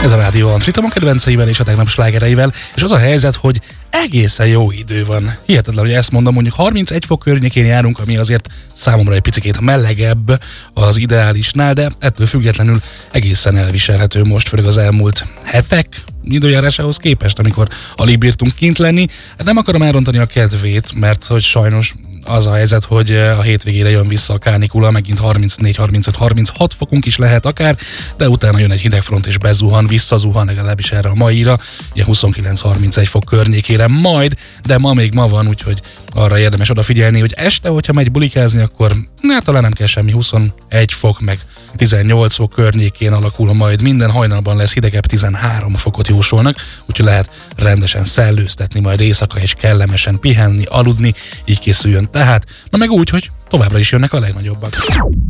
Ez a Rádió Antritom a kedvenceivel és a tegnap slágereivel, és az a helyzet, hogy egészen jó idő van. Hihetetlen, hogy ezt mondom, mondjuk 31 fok környékén járunk, ami azért számomra egy picikét melegebb az ideálisnál, de ettől függetlenül egészen elviselhető most, főleg az elmúlt hetek időjárásához képest, amikor alig bírtunk kint lenni. Nem akarom elrontani a kedvét, mert hogy sajnos az a helyzet, hogy a hétvégére jön vissza a kánikula, megint 34, 35, 36 fokunk is lehet akár, de utána jön egy hidegfront és bezuhan, visszazuhan legalábbis erre a maira, ilyen 29-31 fok környékére majd, de ma még ma van, úgyhogy arra érdemes odafigyelni, hogy este, hogyha megy bulikázni, akkor talán nem kell semmi, 21 fok, meg 18 fok környékén alakul majd minden, hajnalban lesz hidegebb, 13 fokot jósolnak, úgyhogy lehet rendesen szellőztetni majd éjszaka és kellemesen pihenni, aludni, így készüljön tehát, na meg úgy, hogy továbbra is jönnek a legnagyobbak.